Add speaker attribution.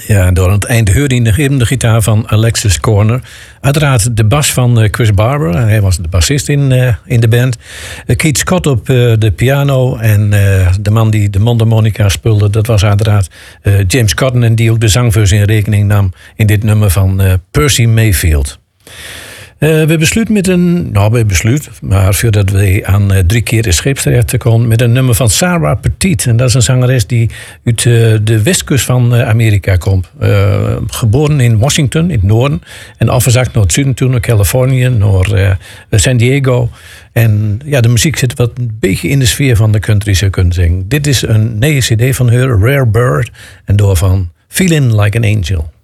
Speaker 1: Ja, door aan het eind hoorde je de gitaar van Alexis Corner. Uiteraard de bas van Chris Barber. Hij was de bassist in de band. Keith Scott op de piano. En de man die de mondharmonica speelde, dat was uiteraard James Cotton. En die ook de zangversie in rekening nam in dit nummer van Percy Mayfield. We besluiten met een... maar voordat we aan 3 keer de scheepsterecht komen... met een nummer van Sarah Petit. En dat is een zangeres die uit de westkust van Amerika komt. Geboren in Washington, in het noorden. En afgezakt naar het zuiden toe, naar Californië, naar San Diego. En ja, de muziek zit wat een beetje in de sfeer van de country, zou je kunnen zeggen. Dit is een nieuwe cd van haar, Rare Bird. En door van Feeling Like an Angel.